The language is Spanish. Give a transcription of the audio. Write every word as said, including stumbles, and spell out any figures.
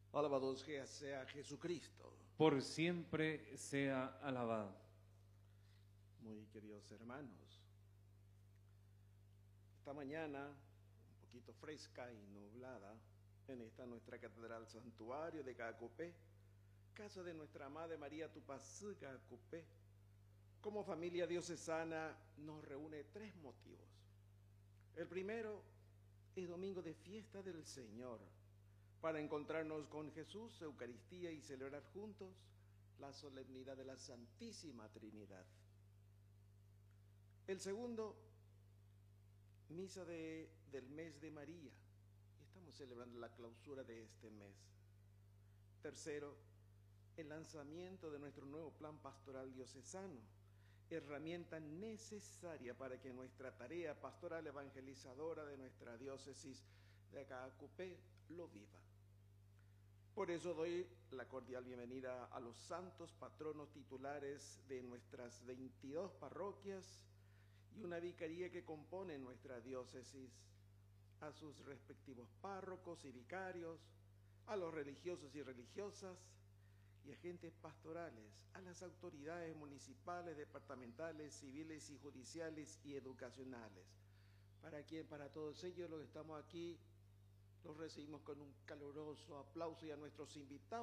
Alabado sea Jesucristo. Por siempre sea alabado. Muy queridos hermanos, esta mañana, un poquito fresca y nublada, en esta nuestra catedral santuario de Cacupé, casa de nuestra Madre María Tupacú Cacupé, como familia diocesana nos reúne tres motivos. El primero es domingo de fiesta del Señor, para encontrarnos con Jesús, Eucaristía y celebrar juntos la solemnidad de la Santísima Trinidad. El segundo, misa de, del mes de María, y estamos celebrando la clausura de este mes. Tercero, el lanzamiento de nuestro nuevo plan pastoral diocesano, herramienta necesaria para que nuestra tarea pastoral evangelizadora de nuestra diócesis de Cacupé lo viva. Por eso doy la cordial bienvenida a los santos patronos titulares de nuestras veintidós parroquias y una vicaría que compone nuestra diócesis, a sus respectivos párrocos y vicarios, a los religiosos y religiosas y agentes pastorales, a las autoridades municipales, departamentales, civiles y judiciales y educacionales. Para quien, para todos ellos los que estamos aquí, los recibimos con un caluroso aplauso y a nuestros invitados